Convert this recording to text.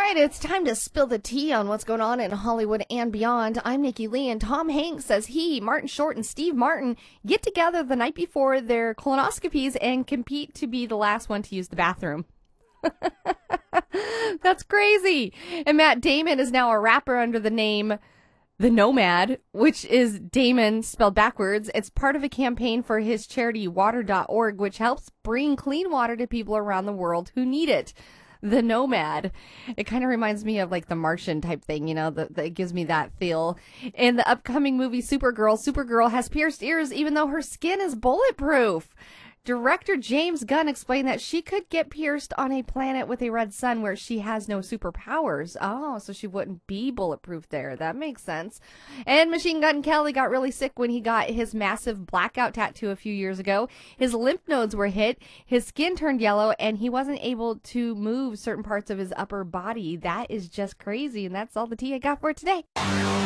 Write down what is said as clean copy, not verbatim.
right, it's time to spill the tea on what's going on in Hollywood and beyond. I'm Nikki Lee, and Tom Hanks says Martin Short, and Steve Martin get together the night before their colonoscopies and compete to be the last one to use the bathroom. That's crazy. And Matt Damon is now a rapper under the name The Nomad, which is Damon spelled backwards. It's part of a campaign for his charity water.org, which helps bring clean water to people around the world who need it. The Nomad. It kind of reminds me of like the Martian type thing, you know, that gives me that feel. In the upcoming movie Supergirl has pierced ears even though her skin is bulletproof. Director James Gunn explained that she could get pierced on a planet with a red sun where she has no superpowers. Oh, so she wouldn't be bulletproof there. That makes sense. And Machine Gun Kelly got really sick when he got his massive blackout tattoo a few years ago. His lymph nodes were hit, his skin turned yellow, and he wasn't able to move certain parts of his upper body. That is just crazy, and that's all the tea I got for today.